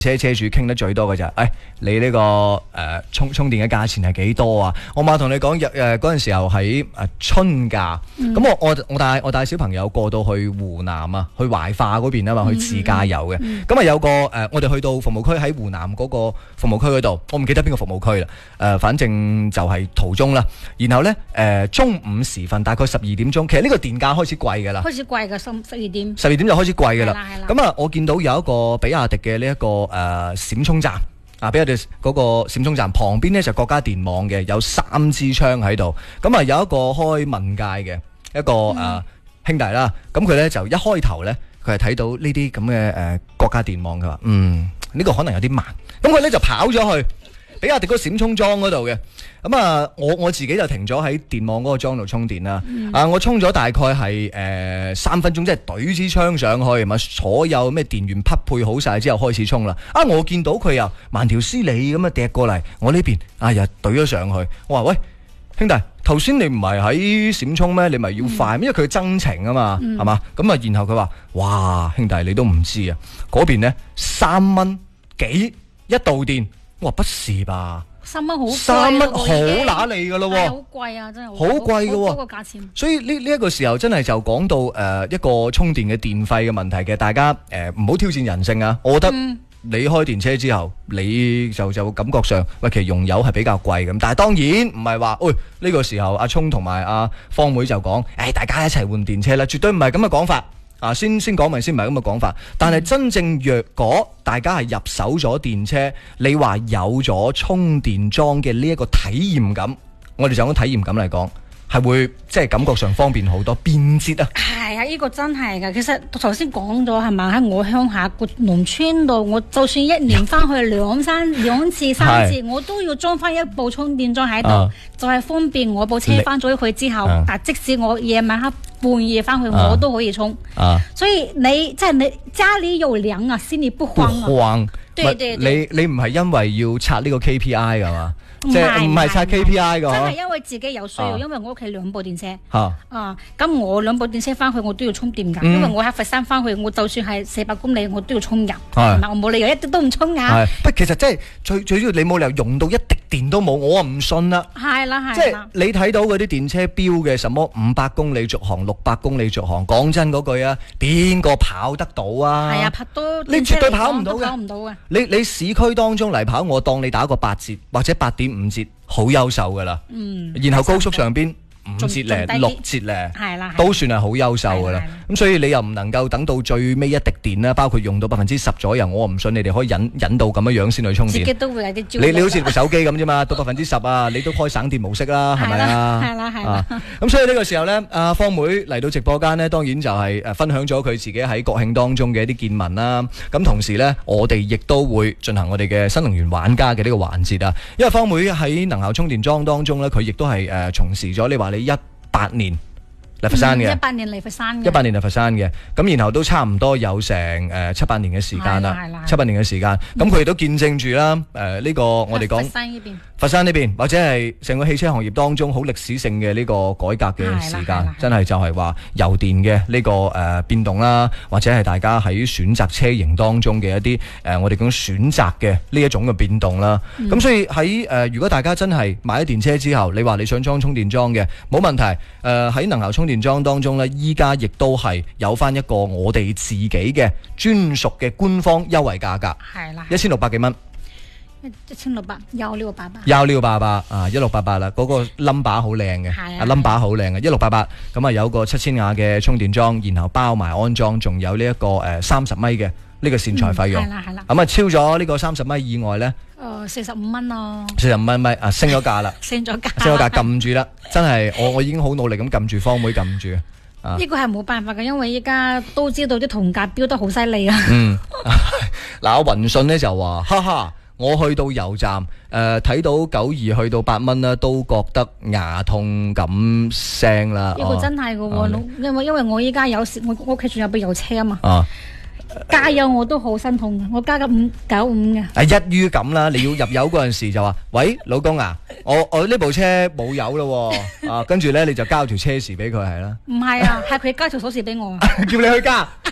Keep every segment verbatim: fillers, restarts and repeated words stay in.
車車主傾得最多嘅就係、是，誒、哎，你呢、這個誒、呃、充充電嘅價錢係幾多啊？我媽同你講，誒嗰陣時候喺誒春假，咁、嗯、我我我帶我帶小朋友過到去湖南啊，去懷化嗰邊啊嘛，去自駕遊嘅。咁啊、嗯嗯、有個誒、呃，我哋去到服務區喺湖南嗰個服務區嗰度，我唔記得邊個服務區啦。誒、呃，反正就係途中啦。然後咧，誒、呃、中午時分大概十二點鐘，其實呢個電價開始貴㗎啦。 開始貴㗎，十十二點。十二點就開始貴㗎啦。咁啊，我見到有一個比亞迪嘅呢一個。誒、呃、閃充站啊，俾我哋嗰個閃充站旁邊呢，就國家電網嘅，有三支槍喺度。咁啊有一個開問界嘅一個誒、嗯呃、兄弟啦，咁佢呢，就一開頭呢，佢係睇到呢啲咁嘅誒國家電網，佢話嗯呢、呢個可能有啲慢，咁佢呢，就跑咗去比亞迪嗰個閃充樁嗰度嘅。咁啊，我我自己就停咗喺電網嗰個樁度充電啦。嗯、啊，我充咗大概係誒三分鐘，即係懟支槍上去，咪所有咩電源匹配好晒之後開始充啦。啊，我見到佢又慢條斯理咁啊趯過嚟，我呢邊啊又懟咗上去。我話喂，兄弟，頭先你唔係喺閃充咩？你咪要快，嗯、因為佢增程啊嘛，係嘛、嗯？咁啊，然後佢話：哇，兄弟你都唔知啊，嗰邊呢三蚊幾一度電。我話不是吧？三蚊好三蚊好揦脷噶咯喎，好貴啊，真係好貴噶喎，嗰個價錢。所以呢呢一個時候真係就講到誒、呃、一個充電嘅電費嘅問題嘅，大家誒唔好挑戰人性啊！我覺得你開電車之後，你就就感覺上喂，其實用油係比較貴咁，但係當然唔係話，喂、哎、呢、呢個時候阿聰同埋阿方妹就講，誒、哎、大家一齊換電車啦，絕對唔係咁嘅講法。啊，先先講明先，唔係咁嘅講法。但係真正若果大家係入手咗電車，你話有咗充電樁嘅呢一個體驗感，我哋就講體驗感嚟講，係會即係感覺上方便好多，便捷啊！ 係啊，呢、呢個真係㗎。其實頭先講咗係咪喺我鄉下個農村度，我就算一年翻去兩三兩次三次，我都要裝翻一部充電樁喺度，啊、就係方便我部車翻咗去之後，啊、但即使我夜晚黑半夜翻去，啊、我都可以充。啊、所以你即係你家裏有糧啊，心裡不慌啊。 不慌， 對對對， 你你唔係因為要刷呢個 K P I 㗎嘛？即係唔係刷 K P I 噶， 真係因為自己有需要，啊、因為我屋企兩部電車， 啊， 咁、啊、我兩部電車翻去我都要充電噶，嗯、因為我喺佛山翻去，我就算係四百公里我都要充油，係咪？我冇理由一啲都唔充噶。 不，其實即係最最主要，你冇理由用到一滴電都冇，我啊唔信啦。 係啦係， 即係你睇到嗰啲電車標嘅什麼五百公里續航、六百公里續航，講真嗰句啊，邊個跑得到啊？係啊， 拍到你絕對跑唔到嘅， 跑唔到嘅。 你你市區當中嚟跑，我當你打個八折或者八點五折。好優秀噶啦，嗯，然後高速上邊五折咧、六折咧，係啦，都算係好優秀噶啦。咁所以你又唔能夠等到最尾一滴電啦，包括用到百分之十左右，我唔信你哋可以忍忍到咁樣樣先去充電。 自己都會有啲焦慮。 你你好似部手機咁啫嘛，到百分之十啊，你都開省電模式啦，係咪啊？ 係啦係啦。 咁所以呢個時候咧，阿方妹嚟到直播間呢，當然就係誒分享咗佢自己喺國慶當中嘅一啲見聞啦。咁同時咧，我哋亦都會進行我哋嘅新能源玩家嘅呢個環節啊。因為方妹喺能效充電樁當中咧，佢亦都係誒從事咗你話你一八年嚟佛山嘅， 一八年嚟佛山嘅， 一八年嚟佛山嘅，咁然後都差唔多有成誒七八年嘅時間啦，七八年嘅時間，咁佢亦都見證住啦，誒呢個我哋講佛山呢邊，佛山呢邊或者係成個汽車行業當中好歷史性嘅呢個改革嘅時間，真係就係話油電嘅呢個誒變動啦，或者係大家喺選擇車型當中嘅一啲誒我哋講選擇嘅呢一種嘅變動啦。咁所以喺誒如果大家真係買咗電車之後，你話你想裝充電樁嘅，冇問題，誒喺能效充電樁當中呢，依家亦都係有翻一個我哋自己嘅專屬嘅官方優惠價格，係啦，一千六百幾蚊， 一千六百幺六八八， 幺六八八啊，一六八八啦，嗰個 number 好靚嘅，啊 number 好靚嘅，一六八八，咁啊有個七千瓦嘅充電樁，然後包埋安裝，仲有呢一個誒三十米嘅呢個線材費用，係啦係啦，咁啊超咗呢個三十米以外呢。 誒四十五蚊咯， 四十五蚊咪啊升咗價啦， 升咗價， 升咗價撳住啦，真係我我已經好努力咁撳住方妹撳住啊！ 呢個係冇辦法嘅，因為依家都知道啲銅價飆得好犀利啊！ 嗯，嗱，我雲信咧就話，哈哈，我去到油站誒睇到九二去到八蚊啦，都覺得牙痛咁聲啦。 呢個真係嘅喎，因為因為我依家有時我屋企仲有部油車啊嘛。啊加油我都好心痛，我加咗五九五嘅。 啊，一於咁啦，你要入油嗰陣時就話，喂，老公啊，我我呢部車冇油咯，啊，跟住咧你就交條車匙俾佢係啦。 唔係啊，係佢交條鎖匙俾我啊。 叫你去加。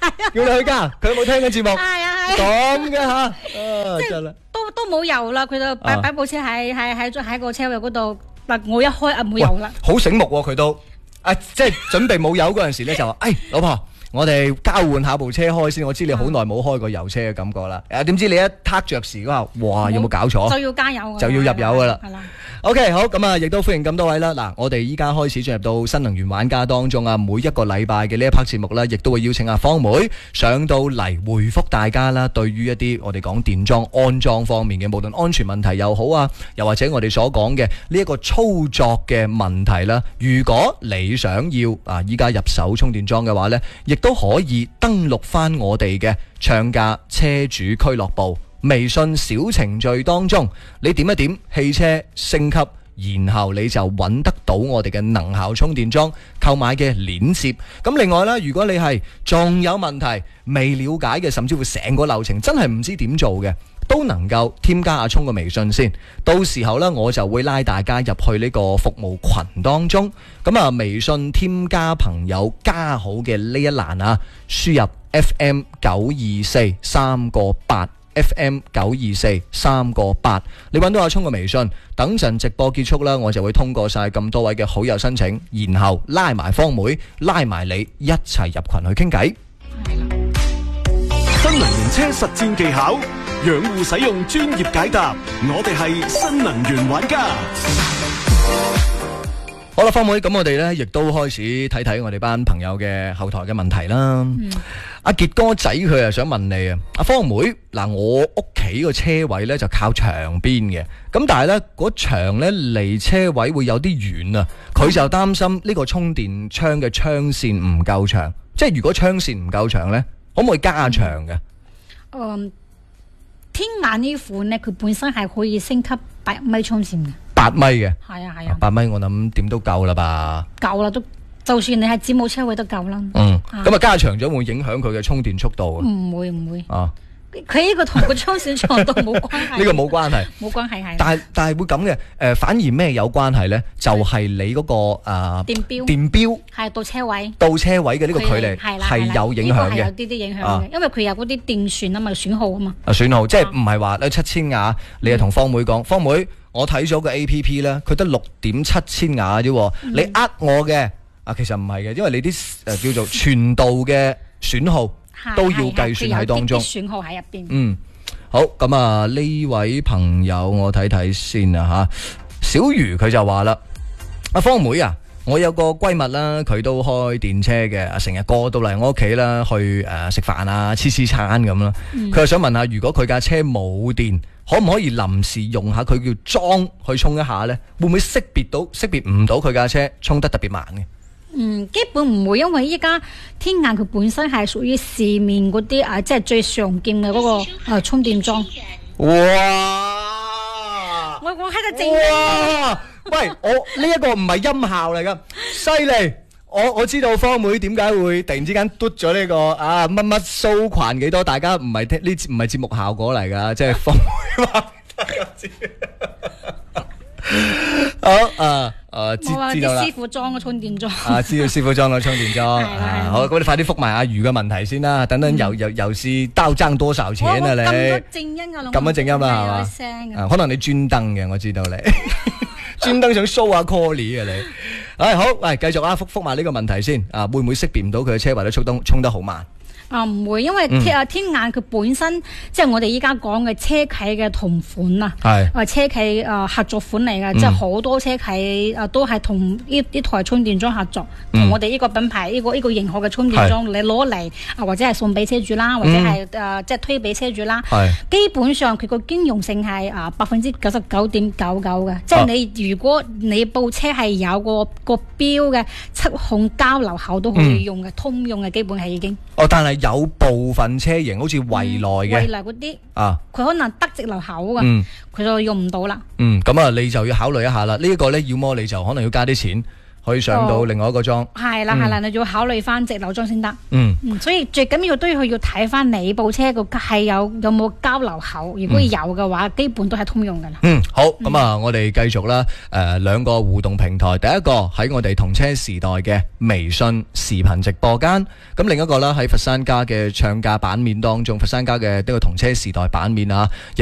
叫你去加，佢有冇聽緊節目？ 係啊係。 咁嘅嚇，啊即係真係都都冇油啦，佢就擺啊擺部車喺喺喺喺個車位嗰度，嗱我一開啊冇油啦。 好醒目喎佢都，啊即係準備冇油嗰陣時咧就話，誒老婆。我哋交換下部車開先，我知你好耐冇開過油車嘅感覺啦。誒點知你一撻着時嗰下，哇有冇搞錯？ 就要加油㗎， 就要入油㗎啦。 係啦。 OK 好，咁啊亦都歡迎咁多位啦。嗱，我哋依家開始進入到新能源玩家當中啊，每一個禮拜嘅呢一 part 節目咧，亦都會邀請阿方妹上到嚟回覆大家啦。對於一啲我哋講電裝安裝方面嘅，無論安全問題又好啊，又或者我哋所講嘅呢一個操作嘅問題啦，如果你想要啊依家入手充電樁嘅話呢，亦都可以登錄翻我哋嘅暢價車主俱樂部微信小程序當中，你點一點汽車升級，然後你就揾得到我哋嘅能效充電樁購買嘅鏈接。咁另外啦，如果你係仲有問題未了解嘅，甚至乎成個流程真係唔知點做嘅，都能夠添加阿聰嘅微信先。到時候呢，我就會拉大家入去呢個服務群當中。咁啊，微信添加朋友加好嘅呢一欄啊，輸入 F M 九二四三個八。F M 九二四三個八，你揾到阿聰嘅微信，等陣直播結束啦，我就會通過晒咁多位嘅好友申請，然後拉埋方妹，拉埋你一齊入群去傾偈。 新能源車實戰技巧，養護使用專業解答，我哋係新能源玩家。 好啦，方妹，咁我哋呢亦都開始睇睇我哋班朋友嘅後台嘅問題啦。嗯阿傑哥仔佢又想問你啊，阿方妹嗱，我屋企個車位咧就靠牆邊嘅，咁但係咧嗰牆咧離車位會有啲遠啊，佢就擔心呢個充電槍嘅槍線唔夠長，即係如果槍線唔夠長咧，可唔可以加長嘅？ 嗯，天眼呢款咧，佢本身係可以升級八米充線嘅， 八米嘅， 係啊係啊， 八米我諗點都夠啦吧？ 夠啦都。就算你係子母車位都夠啦。 嗯，咁啊加長咗會影響佢嘅充電速度啊？ 唔會唔會。 啊， 佢呢個同個充電長度冇關係。 呢個冇關係。 冇關係係。 但係但係會咁嘅，誒反而咩有關係咧？就係你嗰個誒電錶。 電錶係到車位。 到車位嘅呢個距離係有影響嘅。 有啲啲影響嘅，因為佢有嗰啲電旋啊嘛，損耗啊嘛。 啊損耗，即係唔係話咧七千瓦，你係同方妹講，方妹我睇咗個 A P P 咧，佢得六點七千瓦啫，你呃我嘅。啊，其實唔係嘅，因為你啲誒、呃、叫做全度嘅損耗都要計算喺當中。 有啲損耗喺入邊。 嗯，好，咁啊呢位朋友我睇睇先啊吓，小魚佢就話啦，阿方妹啊，我有個閨蜜啦，佢都開電車嘅，成日過到嚟我屋企啦，去誒食飯啊，黐黐餐咁啦。佢又、嗯、想問下，如果佢架車冇電，可唔可以臨時用下佢叫樁去充一下呢？會唔會識別到識別唔到佢架車充得特別慢嘅？ 嗯，基本唔會，因為依家天眼佢本身係屬於市面嗰啲啊，即係最常見嘅嗰、那個誒、啊、充電樁。 哇！ 我我喺度靜音。 哇！喂，我呢一個唔係音效嚟噶，犀利！我我知道方妹點解會突然之間嘟咗呢個啊乜乜蘇群幾多？大家唔係聽呢唔係節目效果嚟噶，即係方妹話大家知。好啊啊！知知道啦。 師傅裝個充電樁。 啊，知道師傅裝個充電樁。 係好，咁你快啲覆埋阿魚嘅問題先啦。等等又又又是兜爭多少錢啊你？ 撳咗靜音啊， 撳咗靜音啦係嘛？可能你專登嘅，我知道你專登想 show 下 Colly 啊你。唉好，喂，繼續啊，覆覆埋呢個問題先。啊，會唔會識別唔到佢嘅車或者充得充得好慢？ 啊唔會，因為天啊天眼佢本身即係我哋依家講嘅車企嘅同款啊，係啊車企啊合作款嚟嘅，即係好多車企啊都係同呢呢台充電樁合作，同我哋呢個品牌呢個呢個型號嘅充電樁你攞嚟啊或者係送俾車主啦，或者係誒即係推俾車主啦，基本上佢個兼容性係啊百分之九十九點九九嘅，即係你如果你部車係有個個標嘅七孔交流口都可以用嘅，通用嘅基本係已經。 哦，但係有部分車型好似蔚來嘅， 蔚來嗰啲啊，佢可能得直流口噶，佢就用唔到啦。 嗯，咁啊，你就要考慮一下啦。呢一個咧，要麼你就可能要加啲錢可以上到另外一個莊。 係啦係啦，你要考慮翻直流莊先得。 嗯， 嗯，所以最緊要都要要睇翻你部車個係有有冇交流口，如果有嘅話，基本都係通用噶啦。 嗯，好，咁啊，我哋繼續啦。誒，兩個互動平台，第一個喺我哋同車時代嘅微信視頻直播間，咁另一個啦喺佛山家嘅唱價版面當中，佛山家嘅呢個同車時代版面啊。